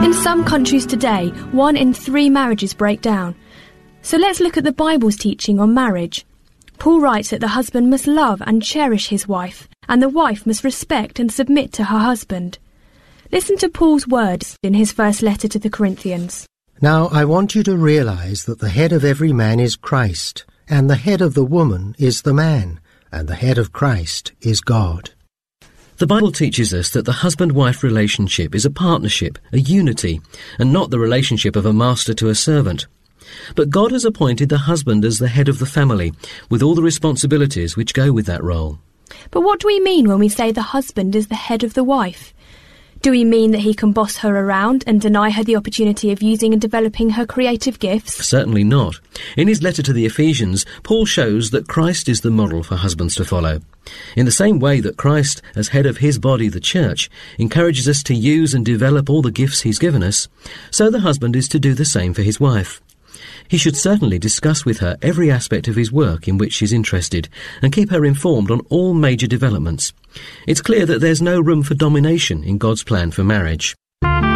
In some countries today, 1 in 3 marriages break down. So let's look at the Bible's teaching on marriage. Paul writes that the husband must love and cherish his wife, and the wife must respect and submit to her husband. Listen to Paul's words in his first letter to the Corinthians. Now I want you to realize that the head of every man is Christ, and the head of the woman is the man, and the head of Christ is God. The Bible teaches us that the husband-wife relationship is a partnership, a unity, and not the relationship of a master to a servant. But God has appointed the husband as the head of the family, with all the responsibilities which go with that role. But what do we mean when we say the husband is the head of the wife? Do we mean that he can boss her around and deny her the opportunity of using and developing her creative gifts? Certainly not. In his letter to the Ephesians, Paul shows that Christ is the model for husbands to follow. In the same way that Christ, as head of his body, the church, encourages us to use and develop all the gifts he's given us, so the husband is to do the same for his wife. He should certainly discuss with her every aspect of his work in which she's interested and keep her informed on all major developments. It's clear that there's no room for domination in God's plan for marriage.